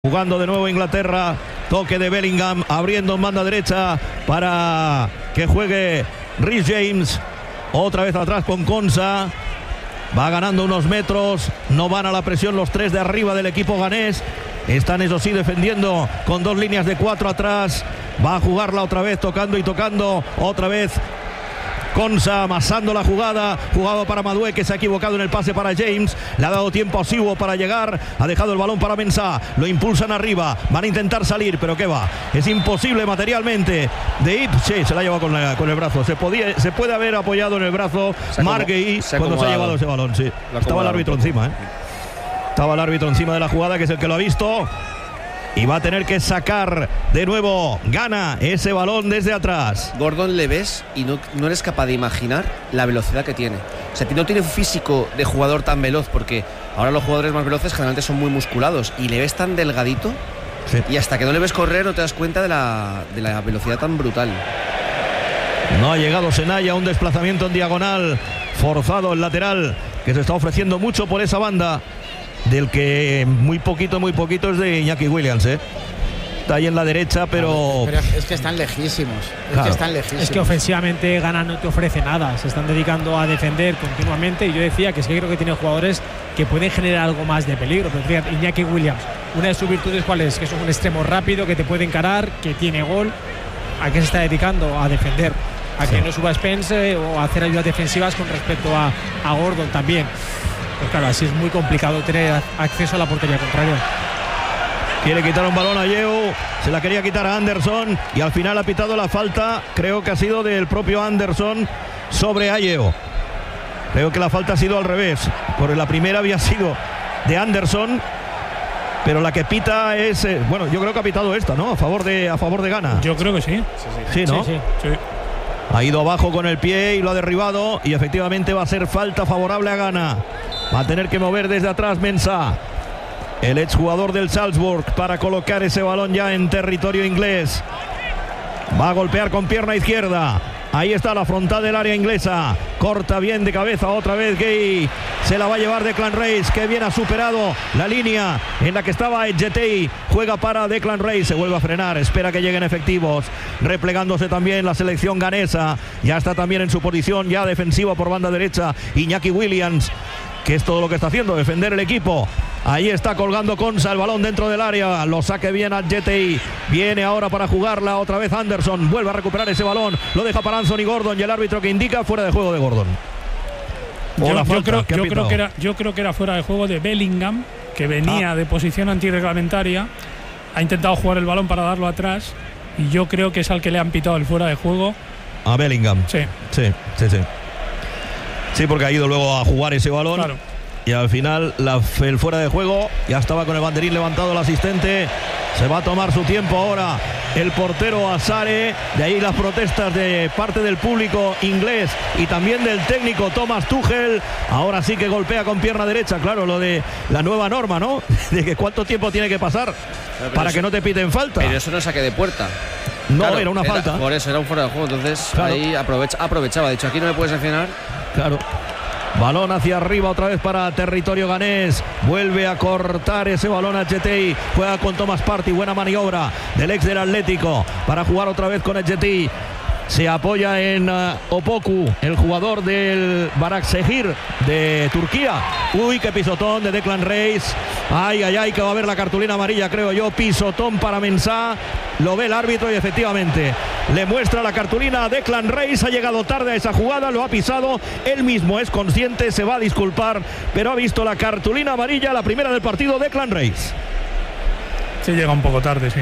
Jugando de nuevo Inglaterra, toque de Bellingham, abriendo en banda derecha para que juegue Reece James. Otra vez atrás con Konsa. Va ganando unos metros, no van a la presión los tres de arriba del equipo ganés. Están, eso sí, defendiendo con dos líneas de 4 atrás. Va a jugarla otra vez, tocando y tocando. Otra vez Konsa amasando la jugada. Jugado para Madueke, que se ha equivocado en el pase para James. Le ha dado tiempo a Siwo para llegar. Ha dejado el balón para Mensah. Lo impulsan arriba. Van a intentar salir, pero ¿qué va? Es imposible materialmente. De Ip, sí, se la ha llevado con el brazo. Se puede haber apoyado en el brazo Marguerite cuando se ha llevado ese balón. Sí. Estaba el árbitro encima, Estaba el árbitro encima de la jugada, que es el que lo ha visto. Y va a tener que sacar de nuevo Ghana ese balón desde atrás. Gordon le ves y no eres capaz de imaginar la velocidad que tiene. O sea, no tiene un físico de jugador tan veloz, porque ahora los jugadores más veloces generalmente son muy musculados. Y le ves tan delgadito, sí. Y hasta que no le ves correr no te das cuenta de la velocidad tan brutal. No ha llegado Senaya, un desplazamiento en diagonal forzado, el lateral, que se está ofreciendo mucho por esa banda, del que muy poquito es de Iñaki Williams, Está ahí en la derecha, pero es que están lejísimos. Es que ofensivamente Ghana no te ofrece nada. Se están dedicando a defender continuamente. Y yo decía que es que creo que tiene jugadores que pueden generar algo más de peligro. Pero fíjate, Iñaki Williams, una de sus virtudes, ¿cuál es? Que es un extremo rápido, que te puede encarar, que tiene gol. ¿A qué se está dedicando? A defender. A que no suba Spence o a hacer ayudas defensivas con respecto a Gordon también. Pues claro, así es muy complicado tener acceso a la portería contraria. Quiere quitar un balón a Yeo, se la quería quitar a Anderson y al final ha pitado la falta, creo que ha sido del propio Anderson sobre Ayew. Creo que la falta ha sido al revés, porque la primera había sido de Anderson, pero la que pita es, bueno, yo creo que ha pitado esta, ¿no? A favor de Ghana. Yo creo que sí. Sí, ¿no? Sí. Ha ido abajo con el pie y lo ha derribado, y efectivamente va a ser falta favorable a Ghana. Va a tener que mover desde atrás Mensah, el exjugador del Salzburg, para colocar ese balón ya en territorio inglés. Va a golpear con pierna izquierda. Ahí está la frontal del área inglesa. Corta bien de cabeza otra vez Gay. Se la va a llevar Declan Rice, que bien ha superado la línea en la que estaba Edgetei. Juega para Declan Rice, se vuelve a frenar, espera que lleguen efectivos. Replegándose también la selección ganesa. Ya está también en su posición ya defensiva por banda derecha Iñaki Williams, que es todo lo que está haciendo, defender el equipo. Ahí está colgando Konsa, el balón dentro del área, lo saque bien a Jetei. Viene ahora para jugarla otra vez Anderson, vuelve a recuperar ese balón, lo deja para Anthony Gordon y el árbitro que indica fuera de juego de Gordon. Yo creo que era fuera de juego de Bellingham, que venía de posición antirreglamentaria, ha intentado jugar el balón para darlo atrás y yo creo que es al que le han pitado el fuera de juego. A Bellingham. Sí. Sí, porque ha ido luego a jugar ese balón. Claro. Y al final el fuera de juego, ya estaba con el banderín levantado el asistente. Se va a tomar su tiempo ahora el portero Asare. De ahí las protestas de parte del público inglés y también del técnico Thomas Tuchel. Ahora sí que golpea con pierna derecha. Claro, lo de la nueva norma, ¿no? De que cuánto tiempo tiene que pasar para que no te piten falta. Pero eso no es saque de puerta. No, claro, era una falta. Por eso era un fuera de juego. Entonces claro, ahí aprovechaba. De hecho, aquí no me puedes sancionar. Claro. Balón hacia arriba otra vez para territorio ganés. Vuelve a cortar ese balón a Etjetei. Juega con Thomas Partey. Buena maniobra del ex del Atlético para jugar otra vez con Etjetei. Se apoya en Opoku, el jugador del Barakşehir de Turquía. Uy, qué pisotón de Declan Rice. Ay, que va a haber la cartulina amarilla, creo yo. Pisotón para Mensah. Lo ve el árbitro y efectivamente le muestra la cartulina a Declan Rice. Ha llegado tarde a esa jugada, lo ha pisado. Él mismo es consciente, se va a disculpar, pero ha visto la cartulina amarilla, la primera del partido, Declan Rice. Sí, llega un poco tarde, sí.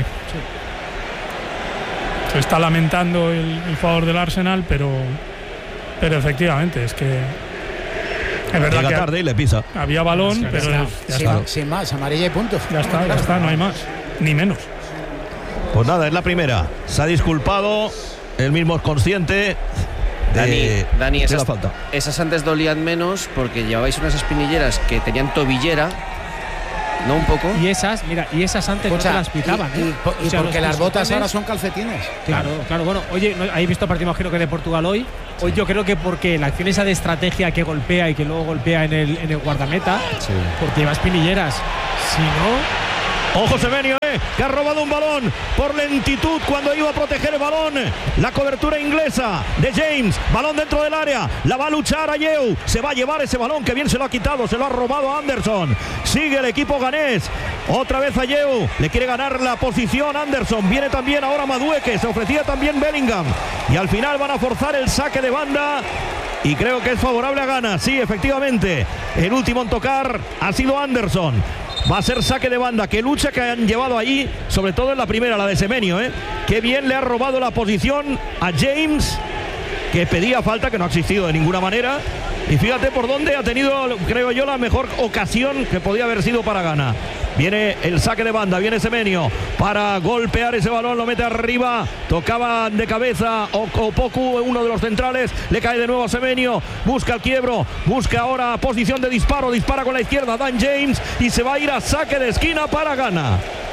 Se está lamentando el jugador del Arsenal, pero efectivamente es que es verdad llega que tarde y le pisa. Había balón, pero ya está. Sin más, amarilla y punto. Ya está, no hay más, ni menos. Pues nada, es la primera. Se ha disculpado, él mismo es consciente. Dani, la falta. Esas antes dolían menos porque llevabais unas espinilleras que tenían tobillera. ¿No? Un poco. Y esas antes no te las pitaban. Y porque las botas ahora son calcetines. Claro. Bueno, oye, ¿habéis visto el partido, imagino que de Portugal hoy? Hoy yo creo que porque la acción esa de estrategia que golpea y que luego golpea en el guardameta, porque lleva espinilleras. Si no, Ojo Semenyo, que ha robado un balón por lentitud cuando iba a proteger el balón. La cobertura inglesa de James. Balón dentro del área. La va a luchar Ayew. Se va a llevar ese balón que bien se lo ha quitado. Se lo ha robado a Anderson. Sigue el equipo ganés. Otra vez Ayew. Le quiere ganar la posición Anderson. Viene también ahora Madueke. Se ofrecía también Bellingham. Y al final van a forzar el saque de banda. Y creo que es favorable a Ghana. Sí, efectivamente. El último en tocar ha sido Anderson. Va a ser saque de banda. Qué lucha que han llevado ahí, sobre todo en la primera, la de Semenyo, Qué bien le ha robado la posición a James, que pedía falta, que no ha existido de ninguna manera. Y fíjate por dónde ha tenido, creo yo, la mejor ocasión que podía haber sido para Ghana. Viene el saque de banda, viene Semenyo para golpear ese balón, lo mete arriba, tocaba de cabeza Opoku, uno de los centrales, le cae de nuevo a Semenyo, busca el quiebro, busca ahora posición de disparo, dispara con la izquierda, Dan James, y se va a ir a saque de esquina para Ghana.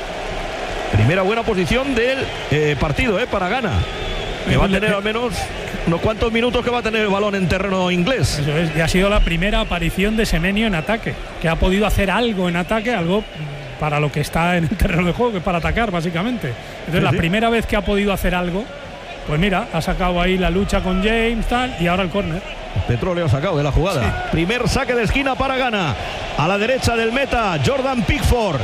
Primera buena posición del partido para Ghana, que va a tener al menos unos cuantos minutos que va a tener el balón en terreno inglés. Eso es, y ha sido la primera aparición de Semenyo en ataque, que ha podido hacer algo en ataque, algo para lo que está en el terreno de juego, que es para atacar básicamente. Entonces la primera vez que ha podido hacer algo, pues mira, ha sacado ahí la lucha con James, tal, y ahora el córner. Petróleo ha sacado de la jugada. Sí. Primer saque de esquina para Ghana. A la derecha del meta, Jordan Pickford.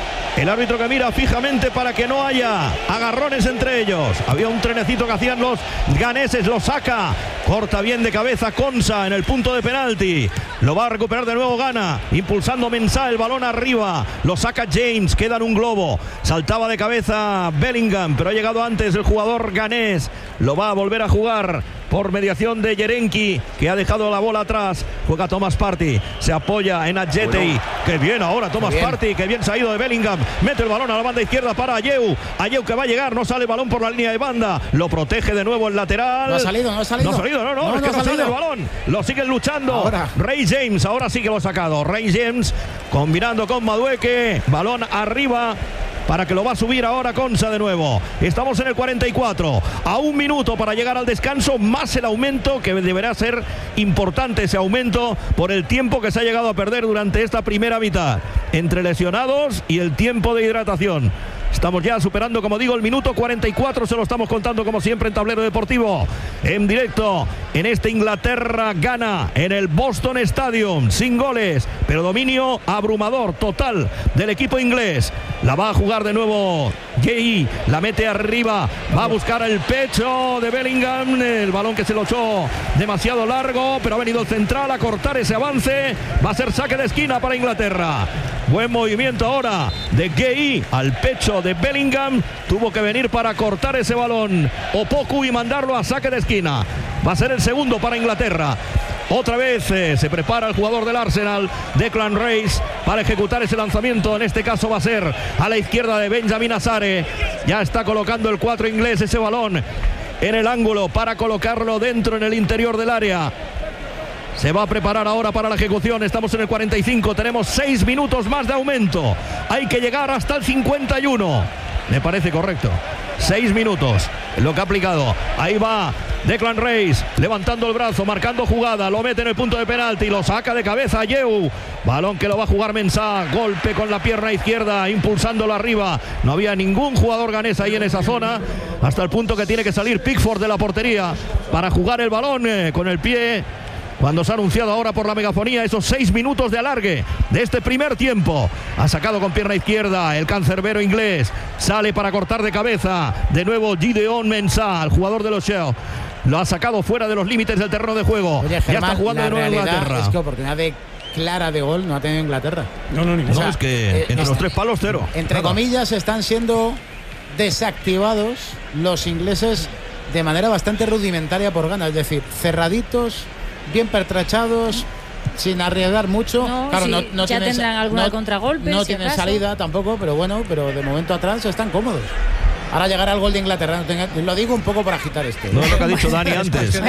El árbitro que mira fijamente para que no haya agarrones entre ellos. Había un trenecito que hacían los ganeses, lo saca. Corta bien de cabeza Konsa en el punto de penalti. Lo va a recuperar de nuevo Ghana. Impulsando Mensah, el balón arriba. Lo saca James, queda en un globo. Saltaba de cabeza Bellingham, pero ha llegado antes el jugador ganés. Lo va a volver a jugar por mediación de Yerenki, que ha dejado la bola atrás. Juega Thomas Partey, se apoya en Adjetey. Bueno. Qué bien ahora Thomas Partey, que bien se ha ido de Bellingham. Mete el balón a la banda izquierda para Ayew. Ayew que va a llegar, no sale el balón por la línea de banda. Lo protege de nuevo el lateral. No ha salido. No, es que no sale el balón. Lo siguen luchando. Ahora. Ray James, ahora sí que lo ha sacado. Ray James combinando con Madueke. Balón arriba, para que lo va a subir ahora Konsa de nuevo. Estamos en el 44. A un minuto para llegar al descanso, más el aumento, que deberá ser importante ese aumento por el tiempo que se ha llegado a perder durante esta primera mitad, entre lesionados y el tiempo de hidratación. Estamos ya superando, como digo, el minuto 44. Se lo estamos contando como siempre en Tablero Deportivo, en directo en este Inglaterra-Ghana, en el Boston Stadium, sin goles, pero dominio abrumador total del equipo inglés. La va a jugar de nuevo Gay, la mete arriba, va a buscar el pecho de Bellingham, el balón que se lo echó demasiado largo, pero ha venido el central a cortar ese avance. Va a ser saque de esquina para Inglaterra. Buen movimiento ahora de Gay al pecho de Bellingham. Tuvo que venir para cortar ese balón Opoku y mandarlo a saque de esquina. Va a ser el segundo para Inglaterra. Otra vez se prepara el jugador del Arsenal, Declan Rice, para ejecutar ese lanzamiento. En este caso va a ser a la izquierda de Benjamin Asare. Ya está colocando el 4 inglés ese balón en el ángulo para colocarlo dentro, en el interior del área. Se va a preparar ahora para la ejecución. Estamos en el 45. Tenemos 6 minutos más de aumento. Hay que llegar hasta el 51. Me parece correcto. 6 minutos. Lo que ha aplicado. Ahí va Declan Rice, levantando el brazo, marcando jugada. Lo mete en el punto de penalti. Lo saca de cabeza Ayew. Balón que lo va a jugar Mensah. Golpe con la pierna izquierda, impulsándolo arriba. No había ningún jugador ganés ahí en esa zona. Hasta el punto que tiene que salir Pickford de la portería para jugar el balón con el pie. Cuando se ha anunciado ahora por la megafonía esos 6 minutos de alargue de este primer tiempo. Ha sacado con pierna izquierda el cancerbero inglés. Sale para cortar de cabeza. De nuevo Gideon Mensah, el jugador de los Shell. Lo ha sacado fuera de los límites del terreno de juego. Oye, Germán, ya está jugando de nuevo Inglaterra. Es que oportunidad clara de gol no ha tenido Inglaterra. No, es que entre los 3 palos, 0. Entre comillas, están siendo desactivados los ingleses de manera bastante rudimentaria por Ghana. Es decir, cerraditos, bien pertrechados, sin arriesgar mucho. Claro, sí, no ya tendrán alguna contragolpe. No tienen salida tampoco, pero bueno, pero de momento atrás están cómodos. Ahora llegará el gol de Inglaterra. Lo digo un poco para agitar esto. No es lo que ha dicho Dani antes.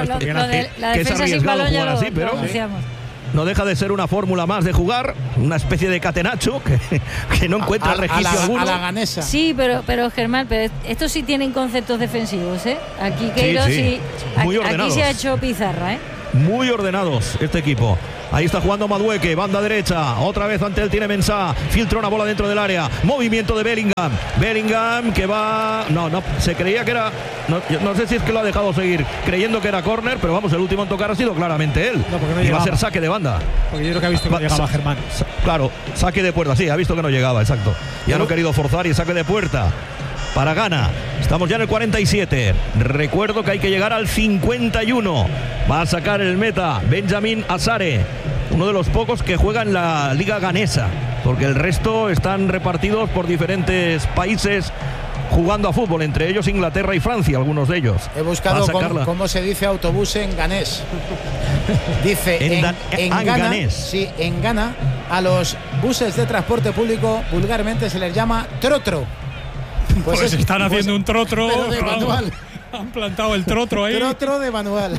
La defensa sin balón ya lo anunciamos. No deja de ser una fórmula más de jugar, una especie de catenacho que no encuentra registro alguno. A la ganesa. Sí, pero Germán, estos sí tienen conceptos defensivos, ¿eh? Aquí Queiroz sí. Aquí se ha hecho pizarra, ¿eh? muy ordenados este equipo. Ahí está jugando Madueke, banda derecha, otra vez ante él tiene Mensah, filtra una bola dentro del área, movimiento de Bellingham que va, no, se creía que era, no sé si es que lo ha dejado seguir creyendo que era córner, pero vamos, el último en tocar ha sido claramente él, y va a ser saque de banda. Porque yo creo que ha visto que no llegaba Germán. Claro, saque de puerta, sí, ha visto que no llegaba, exacto, ya no ha querido forzar y saque de puerta para Ghana. Estamos ya en el 47. Recuerdo que hay que llegar al 51. Va a sacar el meta Benjamin Asare, uno de los pocos que juega en la liga ganesa, porque el resto están repartidos por diferentes países jugando a fútbol, entre ellos Inglaterra y Francia, algunos de ellos. He buscado cómo se dice autobús en ganés. Dice en Ghana, sí, en Ghana a los buses de transporte público vulgarmente se les llama trotro. Pues están haciendo un trotro, pero de manual. Han plantado el trotro ahí. Trotro de manual.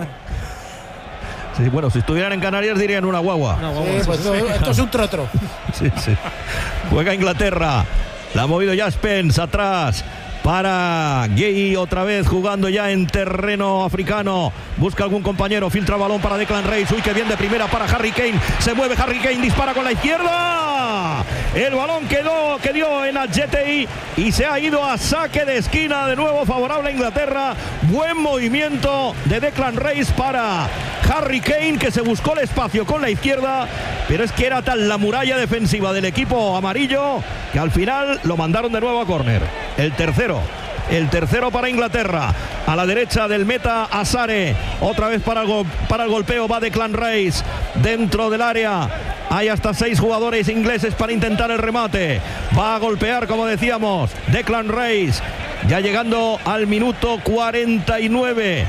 Sí, bueno, si estuvieran en Canarias dirían una guagua. Sí, pues esto es un trotro. Sí. Juega Inglaterra. La ha movido ya Spence atrás para Gay, otra vez jugando ya en terreno africano. Busca algún compañero, filtra balón para Declan Rice. Uy, que bien de primera para Harry Kane. Se mueve Harry Kane, dispara con la izquierda. El balón que dio en Adjetey y se ha ido a saque de esquina, de nuevo favorable a Inglaterra. Buen movimiento de Declan Rice para Harry Kane, que se buscó el espacio con la izquierda, pero es que era tal la muralla defensiva del equipo amarillo que al final lo mandaron de nuevo a córner. El tercero para Inglaterra. A la derecha del meta Asare. Otra vez para el golpeo va Declan Rice dentro del área. Hay hasta 6 jugadores ingleses para intentar el remate. Va a golpear, como decíamos, Declan Rice. Ya llegando al minuto 49.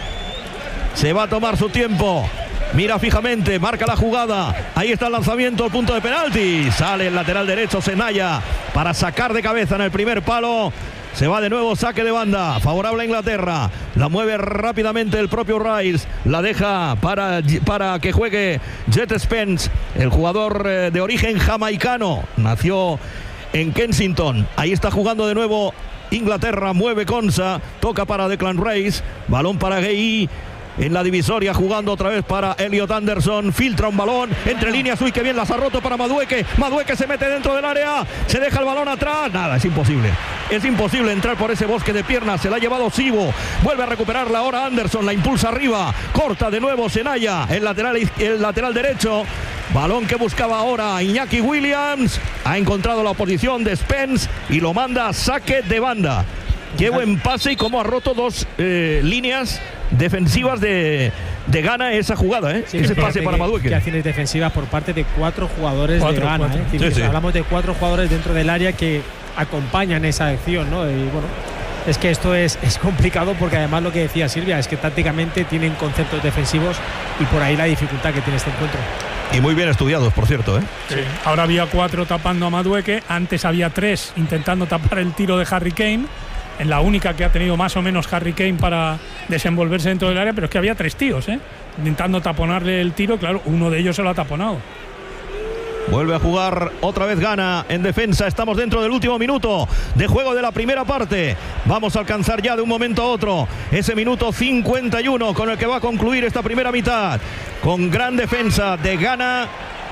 Se va a tomar su tiempo. Mira fijamente, marca la jugada. Ahí está el lanzamiento, el punto de penalti. Sale el lateral derecho Senaya para sacar de cabeza en el primer palo. Se va de nuevo, saque de banda, favorable a Inglaterra. La mueve rápidamente el propio Rice. La deja para que juegue Jet Spence, el jugador de origen jamaicano. Nació en Kensington. Ahí está jugando de nuevo Inglaterra. Mueve Konsa, toca para Declan Rice. Balón para Gay. En la divisoria jugando otra vez para Elliot Anderson, filtra un balón entre líneas, uy que bien las ha roto para Madueke se mete dentro del área, se deja el balón atrás, nada, es imposible entrar por ese bosque de piernas, se la ha llevado Sibo, vuelve a recuperarla ahora Anderson, la impulsa arriba, corta de nuevo Senaya, el lateral derecho, balón que buscaba ahora Iñaki Williams, ha encontrado la oposición de Spence y lo manda a saque de banda. Qué buen pase y cómo ha roto 2 líneas defensivas de Ghana esa jugada, sí, ese pase para Madueke. Que acciones defensivas por parte de 4 jugadores de Ghana. Sí. Hablamos de 4 jugadores dentro del área que acompañan esa acción, ¿no? Y bueno, es que esto es complicado porque además lo que decía Silvia es que tácticamente tienen conceptos defensivos y por ahí la dificultad que tiene este encuentro. Y muy bien estudiados, por cierto, Sí. Ahora había 4 tapando a Madueke, antes había 3 intentando tapar el tiro de Harry Kane. En la única que ha tenido más o menos Harry Kane para desenvolverse dentro del área, pero es que había 3 tíos, intentando taponarle el tiro, claro, uno de ellos se lo ha taponado. Vuelve a jugar otra vez Ghana en defensa. Estamos dentro del último minuto de juego de la primera parte. Vamos a alcanzar ya de un momento a otro ese minuto 51 con el que va a concluir esta primera mitad. Con gran defensa de Ghana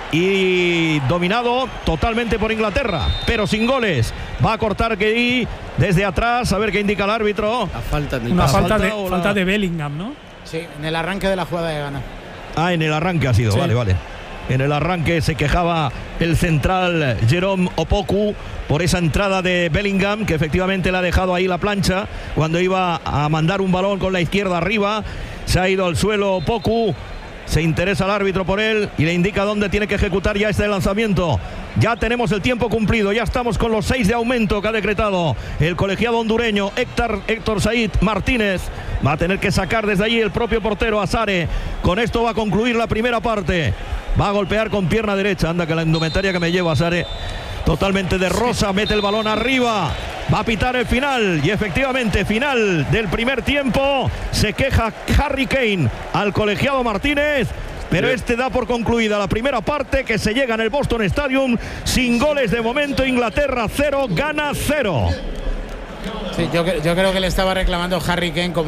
y dominado totalmente por Inglaterra, pero sin goles. Va a cortar Gay desde atrás, a ver qué indica el árbitro. Falta de Bellingham, ¿no? Sí, en el arranque de la jugada de Ghana. En el arranque ha sido, sí. Vale. En el arranque se quejaba el central Jerome Opoku por esa entrada de Bellingham, que efectivamente le ha dejado ahí la plancha cuando iba a mandar un balón con la izquierda arriba. Se ha ido al suelo Opoku. Se interesa el árbitro por él y le indica dónde tiene que ejecutar ya este lanzamiento. Ya tenemos el tiempo cumplido, ya estamos con los 6 de aumento que ha decretado el colegiado hondureño Héctor Said Martínez. Va a tener que sacar desde allí el propio portero Asare. Con esto va a concluir la primera parte. Va a golpear con pierna derecha. Anda que la indumentaria que me lleva Asare totalmente de rosa, mete el balón arriba. Va a pitar el final y efectivamente final del primer tiempo. Se queja Harry Kane al colegiado Martínez, pero este da por concluida la primera parte, que se llega en el Boston Stadium sin goles de momento. Inglaterra 0, Ghana 0. Sí, yo creo que le estaba reclamando Harry Kane como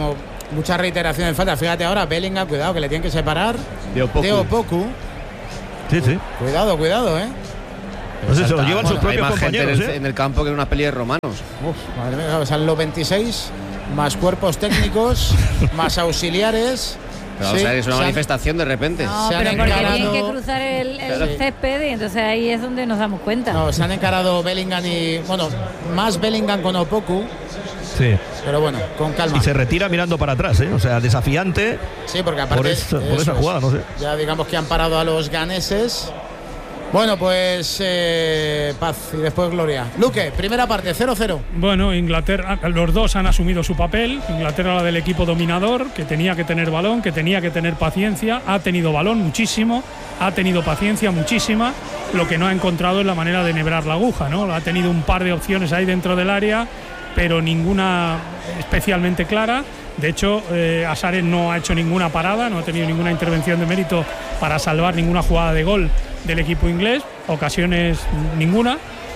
mucha reiteración en falta. Fíjate ahora, Bellingham, cuidado, que le tienen que separar de Opoku. Sí. Cuidado, Pues eso, lo llevan sus propios hay más compañeros. gente en el campo que en una peli de romanos. Madre mía, o sea, los 26, más cuerpos técnicos, más auxiliares. Pero, o sea, es una manifestación de repente. No, pero porque tienen que cruzar el césped y entonces ahí es donde nos damos cuenta. No, se han encarado Bellingham más Bellingham con Opoku. Sí. Pero bueno, con calma. Y se retira mirando para atrás, O sea, desafiante. Sí, porque aparte por esa jugada, no sé. Ya digamos que han parado a los ganeses. Bueno, pues paz y después gloria. Luque, primera parte, 0-0. Bueno, Inglaterra, los dos han asumido su papel. Inglaterra, la del equipo dominador, que tenía que tener balón, que tenía que tener paciencia. Ha tenido balón muchísimo, ha tenido paciencia muchísima. Lo que no ha encontrado es la manera de enhebrar la aguja, ¿no? Ha tenido un par de opciones ahí dentro del área, pero ninguna especialmente clara. De hecho, Asares no ha hecho ninguna parada, no ha tenido ninguna intervención de mérito para salvar ninguna jugada de gol del equipo inglés, ocasiones ninguna,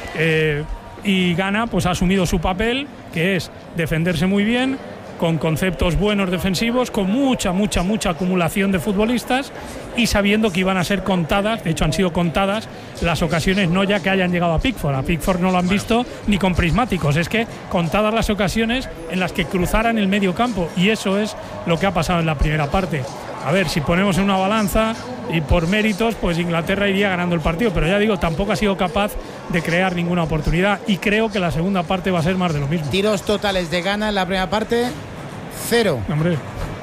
y Ghana pues ha asumido su papel, que es defenderse muy bien, con conceptos buenos defensivos, con mucha acumulación de futbolistas y sabiendo que iban a ser contadas, de hecho han sido contadas las ocasiones, no ya que hayan llegado a Pickford no lo han visto ni con prismáticos, es que contadas las ocasiones en las que cruzaran el medio campo, y eso es lo que ha pasado en la primera parte. A ver, si ponemos en una balanza y por méritos, pues Inglaterra iría ganando el partido, pero ya digo, tampoco ha sido capaz de crear ninguna oportunidad y creo que la segunda parte va a ser más de lo mismo. Tiros totales de Ghana en la primera parte, 0. Hombre,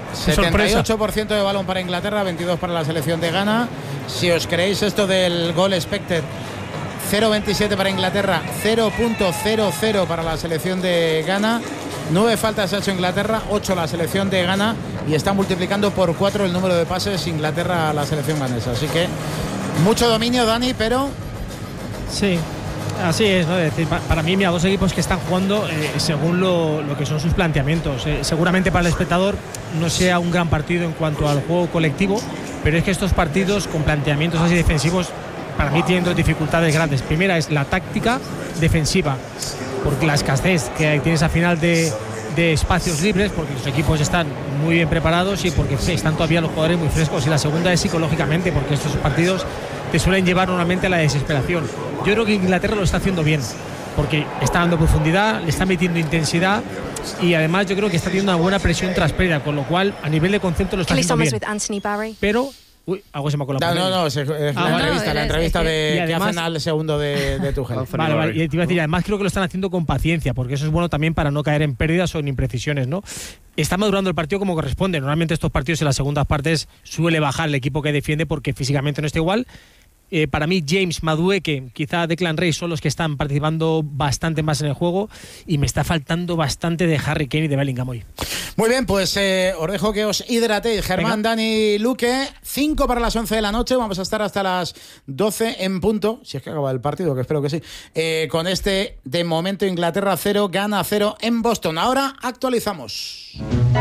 78% de balón para Inglaterra, 22 para la selección de Ghana. Si os creéis esto del gol expected, 0,27 para Inglaterra, 0,00 para la selección de Ghana. 9 faltas ha hecho Inglaterra, 8 la selección de Ghana, y está multiplicando por 4 el número de pases Inglaterra a la selección ganesa. Así que mucho dominio, Dani, pero... Sí, así es, ¿no? Es decir, para mí, mira, dos equipos que están jugando según lo que son sus planteamientos. Seguramente para el espectador no sea un gran partido en cuanto al juego colectivo, pero es que estos partidos con planteamientos así defensivos para mí tienen dos dificultades grandes. Primera es la táctica defensiva, porque la escasez que tienes al final de espacios libres, porque los equipos están muy bien preparados y porque están todavía los jugadores muy frescos. Y la segunda es psicológicamente, porque estos partidos te suelen llevar normalmente a la desesperación. Yo creo que Inglaterra lo está haciendo bien, porque está dando profundidad, le está metiendo intensidad y además yo creo que está teniendo una buena presión tras pérdida, con lo cual a nivel de concepto lo está haciendo bien. Pero algo se me ha colado. No, es la entrevista que hacen al segundo de Tuchel. Vale. Y te iba a decir, además creo que lo están haciendo con paciencia, porque eso es bueno también para no caer en pérdidas o en imprecisiones, ¿no? Está madurando el partido como corresponde. Normalmente estos partidos en las segundas partes suele bajar el equipo que defiende porque físicamente no está igual. Para mí James, Madueke, quizá Declan Rice son los que están participando bastante más en el juego, y me está faltando bastante de Harry Kane y de Bellingham hoy. Muy bien, pues os dejo que os hidratéis. Germán, Dani, Luque, 5 para las 11 de la noche. Vamos a estar hasta las 12 en punto, si es que acaba el partido, que espero que sí, con este de momento Inglaterra 0, Ghana 0 en Boston. Ahora actualizamos.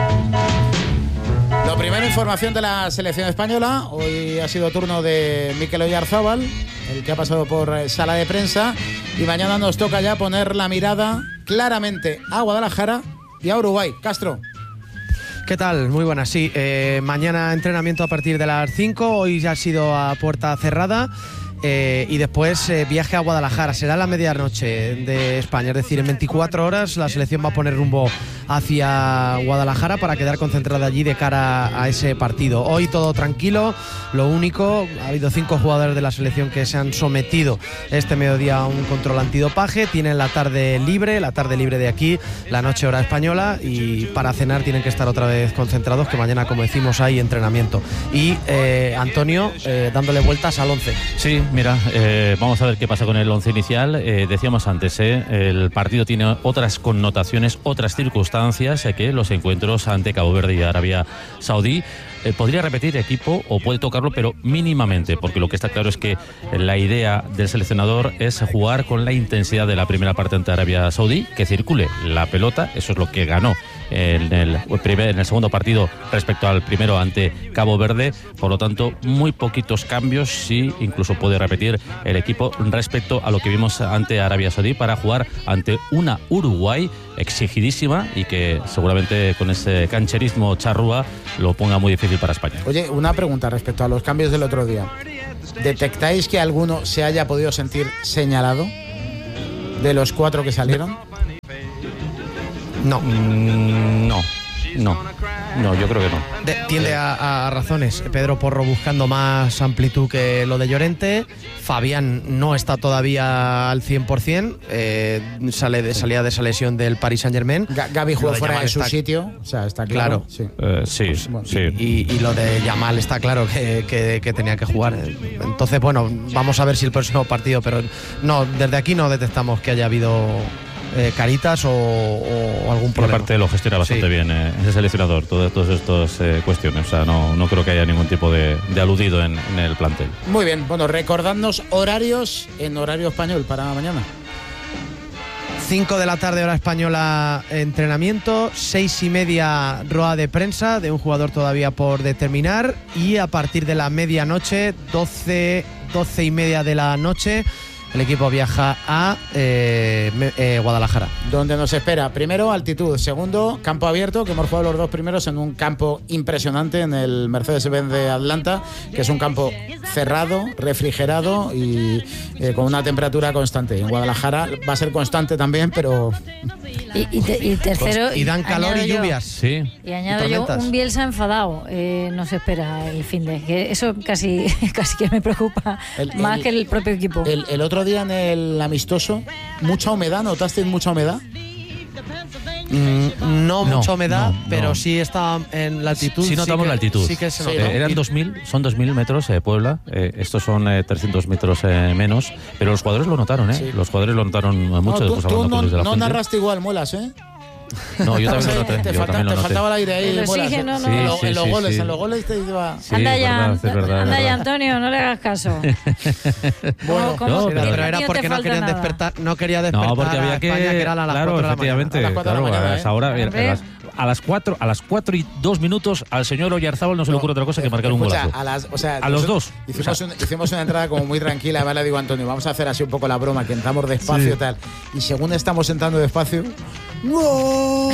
Lo primero, información de la selección española. Hoy ha sido turno de Mikel Oyarzábal, el que ha pasado por sala de prensa, y mañana nos toca ya poner la mirada claramente a Guadalajara y a Uruguay. Castro. ¿Qué tal? Muy buenas, sí. Mañana entrenamiento a partir de las 5, hoy ya ha sido a puerta cerrada. Y después viaje a Guadalajara, será la medianoche de España, es decir, en 24 horas la selección va a poner rumbo hacia Guadalajara para quedar concentrada allí de cara a ese partido. Hoy todo tranquilo, lo único, ha habido 5 jugadores de la selección que se han sometido este mediodía a un control antidopaje, tienen la tarde libre de aquí, la noche hora española, y para cenar tienen que estar otra vez concentrados, que mañana, como decimos, hay entrenamiento. Y Antonio, dándole vueltas al 11. Sí, mira, vamos a ver qué pasa con el 11 inicial. Decíamos antes, el partido tiene otras connotaciones, otras circunstancias que los encuentros ante Cabo Verde y Arabia Saudí. Podría repetir equipo o puede tocarlo, pero mínimamente, porque lo que está claro es que la idea del seleccionador es jugar con la intensidad de la primera parte ante Arabia Saudí, que circule la pelota, eso es lo que ganó en el segundo partido respecto al primero ante Cabo Verde. Por lo tanto, muy poquitos cambios, sí, incluso puede repetir el equipo respecto a lo que vimos ante Arabia Saudí para jugar ante una Uruguay exigidísima y que seguramente con ese cancherismo charrúa lo ponga muy difícil para España. Oye, una pregunta respecto a los cambios del otro día. ¿Detectáis que alguno se haya podido sentir señalado de los 4 que salieron? No. No, yo creo que no. Tiende a razones. Pedro Porro buscando más amplitud que lo de Llorente. Fabián no está todavía al 100%. Salía de esa lesión del Paris Saint-Germain. Gavi jugó fuera de su sitio. O sea, está claro. Sí. Sí. Y lo de Yamal está claro que tenía que jugar. Entonces, bueno, vamos a ver si el próximo partido. Pero no, desde aquí no detectamos que haya habido caritas o algún problema. Aparte lo gestiona bastante bien ese seleccionador, todas estas cuestiones. O sea, no creo que haya ningún tipo de aludido en el plantel. Muy bien, bueno, recordadnos horarios en horario español para mañana. 5 de la tarde hora española entrenamiento, 6:30 rueda de prensa de un jugador todavía por determinar, y a partir de la medianoche, 12:30 de la noche, el equipo viaja a Guadalajara. Donde nos espera, primero, altitud. Segundo, campo abierto, que hemos jugado los 2 primeros en un campo impresionante, en el Mercedes-Benz de Atlanta, que es un campo cerrado, refrigerado y con una temperatura constante. En Guadalajara va a ser constante también, pero... Y tercero... Y dan calor y lluvias. Sí. Y añado yo un Bielsa enfadado. Nos espera el fin de... Que eso casi que me preocupa más que el propio equipo. El otro día en el amistoso, mucha humedad, ¿notaste mucha humedad? No mucha humedad, pero sí está en la altitud. Sí notamos la altitud. Sí que se nota. Eran 2.000 metros Puebla. Estos son 300 metros menos. Pero los jugadores lo notaron, Sí. Los jugadores lo notaron mucho. Tú no narraste igual, Muelas, ¿eh? No, yo también lo noté. Te faltaba el aire ahí. El oxígeno, Muelas, no. En los goles te iba... Sí, anda ya, es verdad. anda ya, Antonio, no le hagas caso. Bueno, pero era porque no querían despertar. No quería despertar. No, porque había que... España, que eran a las 4 de la mañana. A las 4 de la mañana, ¿eh? Ahora, a las 4:02 al señor Oyarzábal no se le ocurre otra cosa que marcar un golazo. A los dos. Hicimos una entrada como muy tranquila. Además le digo a Antonio, vamos a hacer así un poco la broma, que entramos despacio y tal. Y según estamos entrando despacio... ¡No!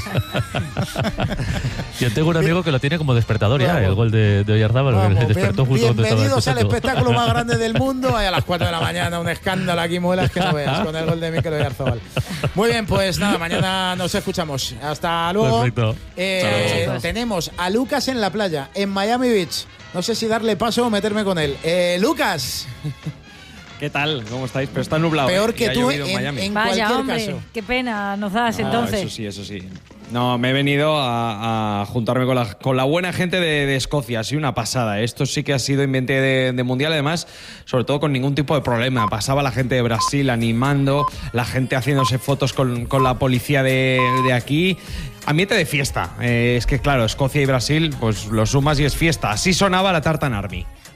Yo tengo un amigo que lo tiene como despertador ya, el gol de Oyarzábal. Le despertó justo donde estaba. Bienvenidos al espectáculo más grande del mundo. Ahí a las 4 de la mañana, un escándalo aquí, Muelas, que no veas, con el gol de Mikel Oyarzábal. Muy bien, pues nada, mañana nos escuchamos. Hasta luego. Perfecto. Tenemos a Lucas en la playa, en Miami Beach. No sé si darle paso o meterme con él. Lucas. ¿Qué tal? ¿Cómo estáis? Pero está nublado. Peor que tú en Miami. Vaya, cualquier hombre, caso. qué pena nos das entonces. Eso sí. No, me he venido a juntarme con la buena gente de Escocia. Ha sido una pasada. Esto sí que ha sido ambiente de mundial, además, sobre todo con ningún tipo de problema. Pasaba la gente de Brasil animando, la gente haciéndose fotos con la policía de aquí. Ambiente de fiesta. Es que, claro, Escocia y Brasil, pues lo sumas y es fiesta. Así sonaba la Tartan Army.